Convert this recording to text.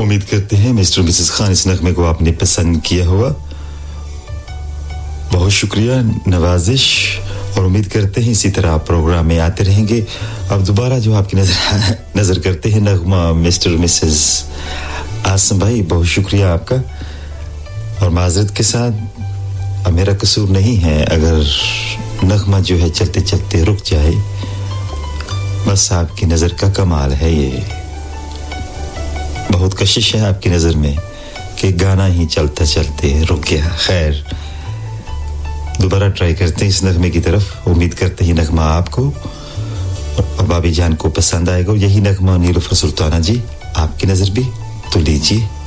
उम्मीद करते हैं मिस्टर मिसेस खान इस नगमे को आपने पसंद किया होगा बहुत शुक्रिया नवाजिश और उम्मीद करते हैं इसी तरह आप प्रोग्राम में आते रहेंगे अब दोबारा जो आपकी नजर करते हैं नगमा मिस्टर मिसेस आसम भाई बहुत शुक्रिया आपका और माजरत के साथ अब मेरा कसूर नहीं है अगर नगमा जो है चलते चलते रुक जाए बस आपकी नजर का कमाल है ये बहुत कशिश है आपकी नजर में कि गाना ही चलता चलते रुक गया खैर दोबारा ट्राई करते हैं इस नगमे की तरफ उम्मीद करते हैं नगमा आपको और भाभी जान को पसंद आएगा यही नगमा नीलुफर सुल्ताना जी आपकी नजर भी तो लीजिए